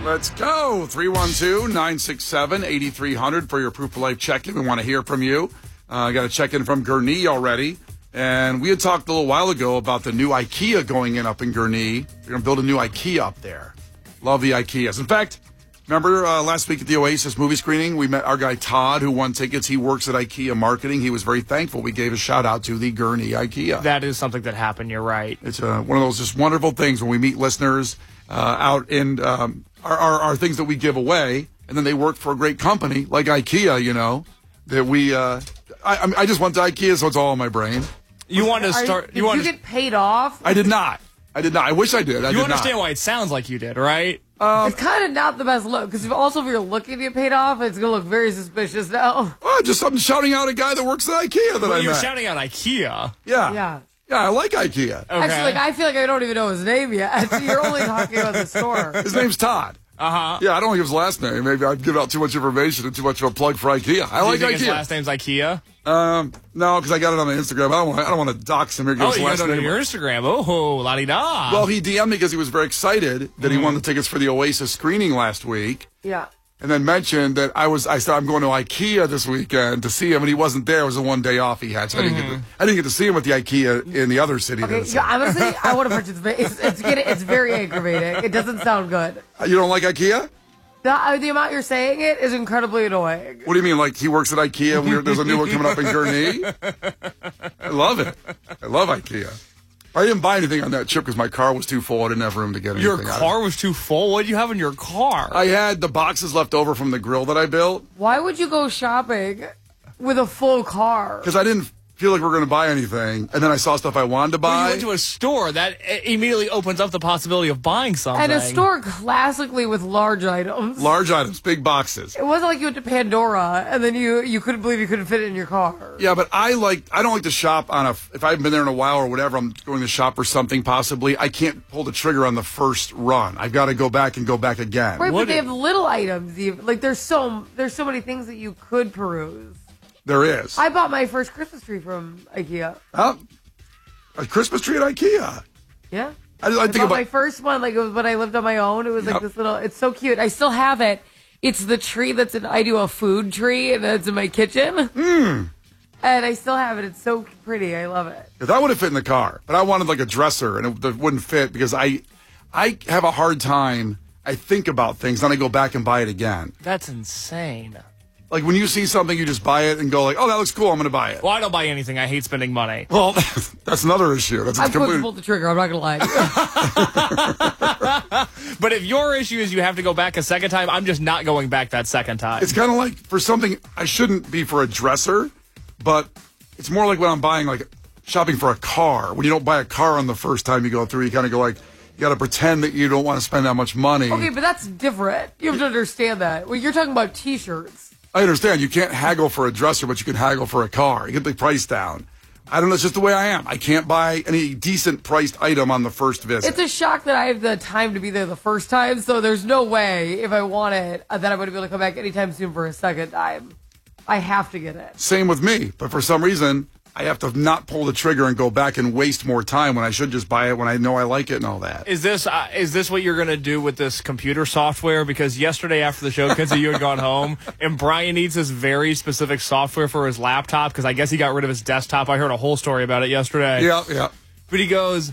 Let's go. 312-967-8300 for your Proof of Life check-in. We want to hear from you. I got a check-in from Gurnee already. And we had talked a little while ago about the new IKEA going in up in Gurnee. They're going to build a new IKEA up there. Love the IKEAs. In fact, remember last week at the Oasis movie screening, we met our guy Todd, who won tickets. He works at IKEA marketing. He was very thankful. We gave a shout-out to the Gurnee IKEA. That is something that happened. You're right. It's one of those just wonderful things when we meet listeners out in our things that we give away, and then they work for a great company like IKEA, you know, that we I just went to IKEA, so it's all in my brain. You want to start... Did you get paid off? I did not. I wish I did. You understand why it sounds like you did, right? It's kind of not the best look, because if you're looking to get paid off, it's going to look very suspicious now. Well, I'm shouting out a guy that works at IKEA that I met. You're shouting out IKEA. Yeah. Yeah, I like IKEA. Okay. Actually, I feel like I don't even know his name yet. You're only talking about the store. His name's Todd. Uh-huh. Yeah, I don't know his last name. Maybe I'd give out too much information and too much of a plug for IKEA. I like Do you IKEA. think his last name's IKEA? No, because I got it on my Instagram. I don't want to dox him or give his You last got it name. on your Instagram. Oh, la-di-da. Well, he DM'd me because he was very excited that he won the tickets for the Oasis screening last week. Yeah. And then mentioned that I said I'm going to IKEA this weekend to see him, and he wasn't there. It was the one day off he had, so I didn't get to see him at the IKEA in the other city. Okay, honestly, I want to participate. It's very aggravating. It doesn't sound good. You don't like IKEA? The amount you're saying it is incredibly annoying. What do you mean? Like he works at IKEA? There's a new one coming up in Gurnee? I love it. I love IKEA. I didn't buy anything on that trip because my car was too full. I didn't have room to get anything. Your car was too full? What did you have in your car? I had the boxes left over from the grill that I built. Why would you go shopping with a full car? Because I didn't feel like we were going to buy anything, and then I saw stuff I wanted to buy. Well, you went to a store. That immediately opens up the possibility of buying something. And a store classically with large items. Large items, big boxes. It wasn't like you went to Pandora and then you couldn't believe you couldn't fit it in your car. Yeah, but I don't like to shop if I haven't been there in a while or whatever, I'm going to shop for something possibly, I can't pull the trigger on the first run. I've got to go back and go back again. Right, but they have little items. Like there's so many things that you could peruse. There is. I bought my first Christmas tree from IKEA. A Christmas tree at IKEA? Yeah. I think about my first one, like it was when I lived on my own. It was like this little, it's so cute. I still have it. It's the tree I do a food tree, and it's in my kitchen. And I still have it. It's so pretty. I love it. That would have fit in the car, but I wanted like a dresser, and it wouldn't fit because I have a hard time. I think about things, then I go back and buy it again. That's insane. Like when you see something, you just buy it and go like, oh, that looks cool, I'm going to buy it. Well, I don't buy anything. I hate spending money. Well, that's another issue. I'm quick to pull the trigger. I'm not going to lie to you. But if your issue is you have to go back a second time, I'm just not going back that second time. It's kind of like for something, I shouldn't be for a dresser, but it's more like when I'm buying, like shopping for a car. When you don't buy a car on the first time you go through, you kind of go like, you got to pretend that you don't want to spend that much money. Okay, but that's different. You have to understand that. Well, you're talking about T-shirts. I understand. You can't haggle for a dresser, but you can haggle for a car. You get the price down. I don't know. It's just the way I am. I can't buy any decent priced item on the first visit. It's a shock that I have the time to be there the first time, so there's no way, if I want it, that I'm going to be able to come back anytime soon for a second time. I have to get it. Same with me. But for some reason, I have to not pull the trigger and go back and waste more time when I should just buy it when I know I like it and all that. Is this what you're going to do with this computer software? Because yesterday after the show, Kenzie, you had gone home, and Brian needs this very specific software for his laptop because I guess he got rid of his desktop. I heard a whole story about it yesterday. Yeah. But he goes,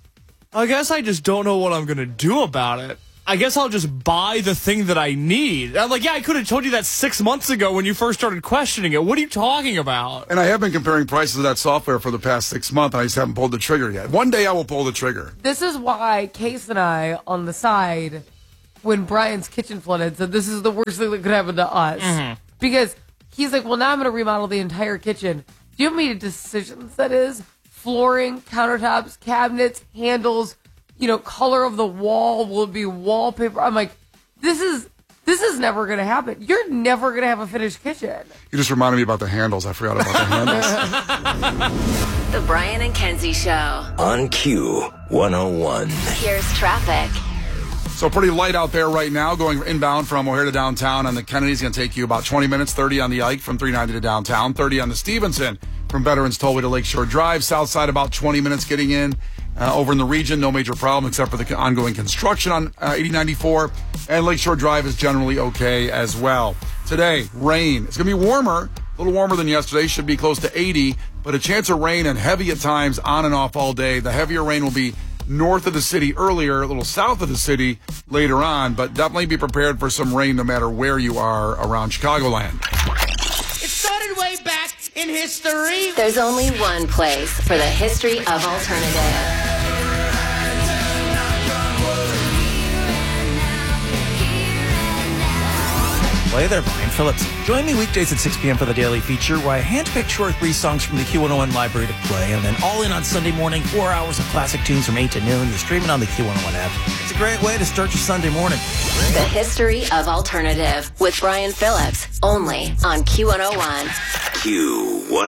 I guess I just don't know what I'm going to do about it. I guess I'll just buy the thing that I need. I'm like, yeah, I could have told you that 6 months ago when you first started questioning it. What are you talking about? And I have been comparing prices of that software for the past 6 months, and I just haven't pulled the trigger yet. One day I will pull the trigger. This is why Case and I, on the side, when Brian's kitchen flooded, said this is the worst thing that could happen to us. Mm-hmm. Because he's like, well, now I'm going to remodel the entire kitchen. Do you have any decisions that is? Flooring, countertops, cabinets, handles, color of the wall, will it be wallpaper? I'm like, this is never going to happen. You're never going to have a finished kitchen. You just reminded me about the handles. I forgot about the handles. The Brian and Kenzie Show. On Q101. Here's traffic. So pretty light out there right now, going inbound from O'Hare to downtown on the Kennedy's going to take you about 20 minutes, 30 on the Ike from 390 to downtown, 30 on the Stevenson from Veterans Tollway to Lakeshore Drive. South side about 20 minutes getting in. Over in the region, no major problem except for the ongoing construction on 8094. And Lakeshore Drive is generally okay as well. Today, rain. It's going to be warmer, a little warmer than yesterday. Should be close to 80, but a chance of rain and heavy at times on and off all day. The heavier rain will be north of the city earlier, a little south of the city later on, but definitely be prepared for some rain no matter where you are around Chicagoland. It started way back in history. There's only one place for the history of alternative. Hey there, Brian Phillips. Join me weekdays at 6 p.m. for the Daily Feature, where I handpick short 3 songs from the Q101 library to play, and then all in on Sunday morning, 4 hours of classic tunes from 8 to noon. You're streaming on the Q101 app. It's a great way to start your Sunday morning. The history of alternative with Brian Phillips, only on Q101. Q101.